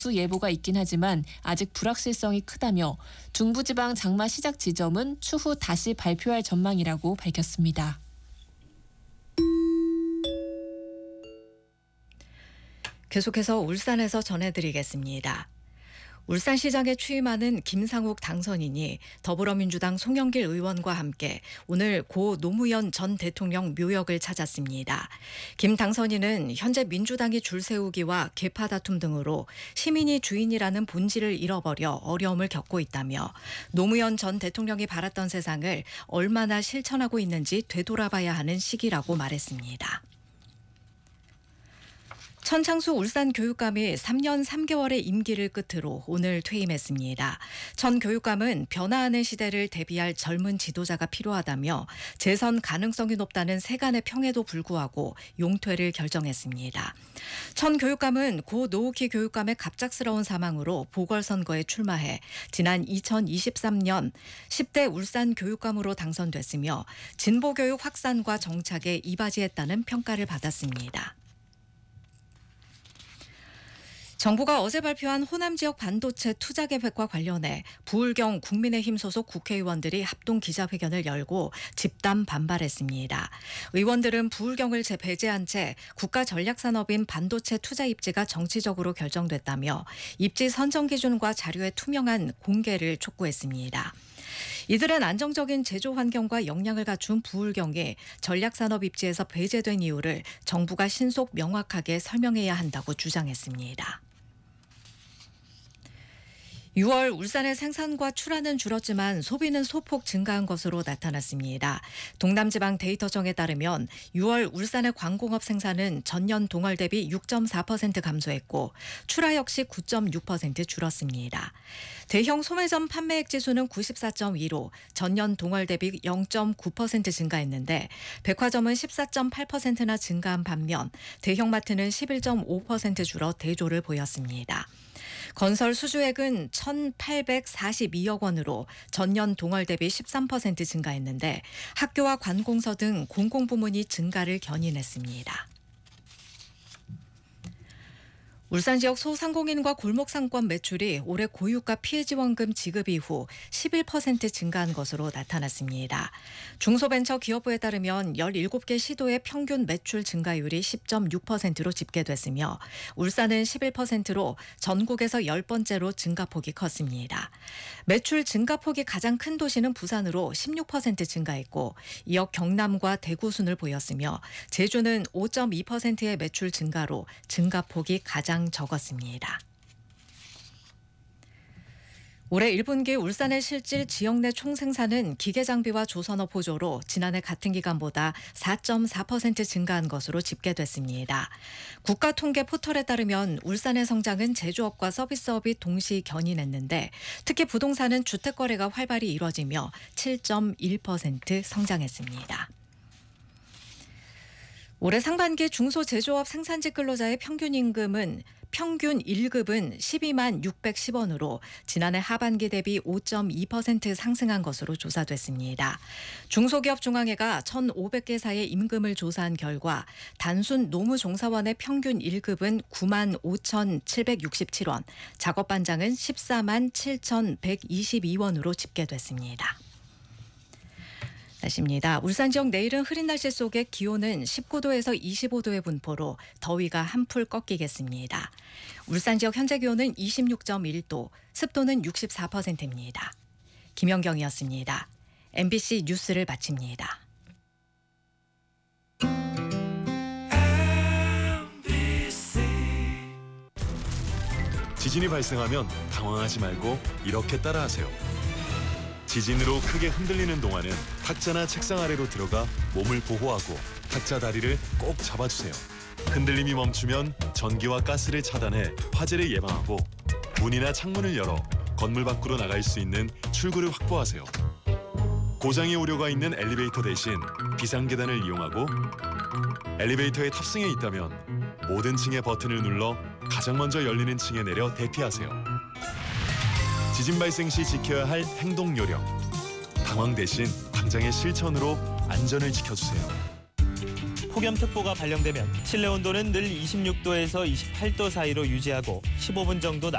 예보가 있긴 하지만 아직 불확실성이 크다며 중부지방 장마 시작 지점은 추후 다시 발표할 전망이라고 밝혔습니다. 계속해서 울산에서 전해드리겠습니다. 울산시장에 취임하는 김상욱 당선인이 더불어민주당 송영길 의원과 함께 오늘 고 노무현 전 대통령 묘역을 찾았습니다. 김 당선인은 현재 민주당이 줄 세우기와 계파 다툼 등으로 시민이 주인이라는 본질을 잃어버려 어려움을 겪고 있다며 노무현 전 대통령이 바랐던 세상을 얼마나 실천하고 있는지 되돌아봐야 하는 시기라고 말했습니다. 천창수 울산교육감이 3년 3개월의 임기를 끝으로 오늘 퇴임했습니다. 천 교육감은 변화하는 시대를 대비할 젊은 지도자가 필요하다며 재선 가능성이 높다는 세간의 평에도 불구하고 용퇴를 결정했습니다. 천 교육감은 고 노우키 교육감의 갑작스러운 사망으로 보궐선거에 출마해 지난 2023년 10대 울산 교육감으로 당선됐으며 진보교육 확산과 정착에 이바지했다는 평가를 받았습니다. 정부가 어제 발표한 호남 지역 반도체 투자 계획과 관련해 부울경 국민의힘 소속 국회의원들이 합동 기자회견을 열고 집단 반발했습니다. 의원들은 부울경을 배제한 채 국가 전략산업인 반도체 투자 입지가 정치적으로 결정됐다며 입지 선정 기준과 자료의 투명한 공개를 촉구했습니다. 이들은 안정적인 제조 환경과 역량을 갖춘 부울경이 전략산업 입지에서 배제된 이유를 정부가 신속 명확하게 설명해야 한다고 주장했습니다. 6월 울산의 생산과 출하는 줄었지만 소비는 소폭 증가한 것으로 나타났습니다. 동남지방 데이터청에 따르면 6월 울산의 광공업 생산은 전년 동월 대비 6.4% 감소했고 출하 역시 9.6% 줄었습니다. 대형 소매점 판매액 지수는 94.2로 전년 동월 대비 0.9% 증가했는데 백화점은 14.8%나 증가한 반면 대형마트는 11.5% 줄어 대조를 보였습니다. 건설 수주액은 1,842억 원으로 전년 동월 대비 13% 증가했는데 학교와 관공서 등 공공부문이 증가를 견인했습니다. 울산 지역 소상공인과 골목상권 매출이 올해 고유가 피해지원금 지급 이후 11% 증가한 것으로 나타났습니다. 중소벤처기업부에 따르면 17개 시도의 평균 매출 증가율이 10.6%로 집계됐으며 울산은 11%로 전국에서 10번째로 증가폭이 컸습니다. 매출 증가폭이 가장 큰 도시는 부산으로 16% 증가했고 이어 경남과 대구 순을 보였으며 제주는 5.2%의 매출 증가로 증가폭이 가장 적었습니다. 올해 1분기 울산의 실질 지역 내 총생산은 기계장비와 조선업 호조로 지난해 같은 기간보다 4.4% 증가한 것으로 집계됐습니다. 국가통계 포털에 따르면 울산의 성장은 제조업과 서비스업이 동시 견인했는데 특히 부동산은 주택거래가 활발히 이뤄지며 7.1% 성장했습니다. 올해 상반기 중소제조업 생산직 근로자의 평균 1급은 12만 610원으로 지난해 하반기 대비 5.2% 상승한 것으로 조사됐습니다. 중소기업중앙회가 1,500개사의 임금을 조사한 결과 단순 노무종사원의 평균 1급은 9만 5,767원, 작업반장은 14만 7,122원으로 집계됐습니다. 날씨입니다. 울산 지역 내일은 흐린 날씨 속에 기온은 19도에서 25도의 분포로 더위가 한풀 꺾이겠습니다. 울산 지역 현재 기온은 26.1도, 습도는 64%입니다. 김연경이었습니다. MBC 뉴스를 마칩니다. 지진이 발생하면 당황하지 말고 이렇게 따라하세요. 지진으로 크게 흔들리는 동안은 탁자나 책상 아래로 들어가 몸을 보호하고 탁자 다리를 꼭 잡아주세요. 흔들림이 멈추면 전기와 가스를 차단해 화재를 예방하고 문이나 창문을 열어 건물 밖으로 나갈 수 있는 출구를 확보하세요. 고장의 우려가 있는 엘리베이터 대신 비상계단을 이용하고 엘리베이터에 탑승해 있다면 모든 층의 버튼을 눌러 가장 먼저 열리는 층에 내려 대피하세요. 지진 발생 시 지켜야 할 행동 요령. 당황 대신 당장의 실천으로 안전을 지켜주세요. 폭염특보가 발령되면 실내 온도는 늘 26도에서 28도 사이로 유지하고 15분 정도